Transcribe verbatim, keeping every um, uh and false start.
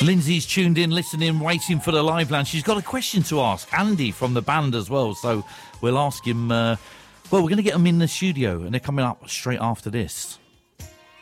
Lindsay's tuned in, listening, waiting for the live land. She's got a question to ask Andy from the band as well, so we'll ask him. Uh, well, we're going to get them in the studio, and they're coming up straight after this.